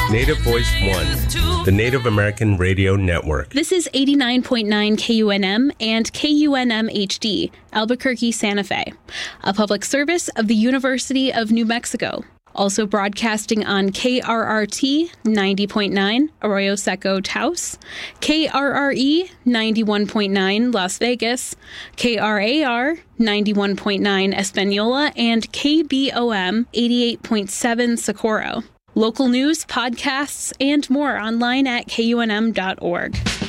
Native Voice One, the Native American Radio Network. This is 89.9 KUNM and KUNM HD, Albuquerque, Santa Fe, a public service of the University of New Mexico. Also broadcasting on KRRT 90.9 Arroyo Seco, Taos, KRRE 91.9 Las Vegas, KRAR 91.9 Espanola, and KBOM 88.7 Socorro. Local news, podcasts, and more online at KUNM.org.